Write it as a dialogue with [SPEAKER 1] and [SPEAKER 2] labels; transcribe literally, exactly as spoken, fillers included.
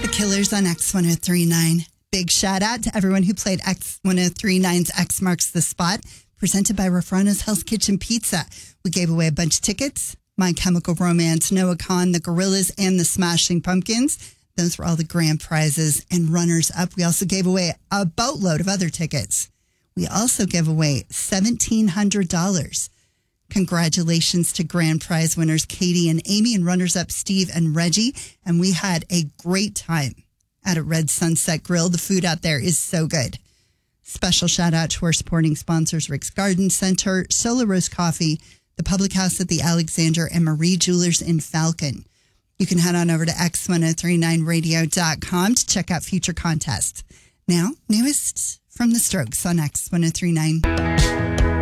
[SPEAKER 1] The Killers on X one oh three point nine. Big shout out to everyone who played X one oh three point nine's X Marks the Spot, presented by Rafrano's Hell's Kitchen Pizza. We gave away a bunch of tickets. My Chemical Romance, Noah Kahn, the Gorillas, and the Smashing Pumpkins. Those were all the grand prizes and runners up. We also gave away a boatload of other tickets. We also gave away seventeen hundred dollars. Congratulations to grand prize winners Katie and Amy and runners up Steve and Reggie. And we had a great time at a Red Sunset Grill. The food out there is so good. Special shout out to our supporting sponsors, Rick's Garden Center, Solar Rose Coffee, the Public House at the Alexander, and Marie Jewelers in Falcon. You can head on over to X one oh three nine radio dot com to check out future contests. Now, newest from The Strokes on X one oh three point nine.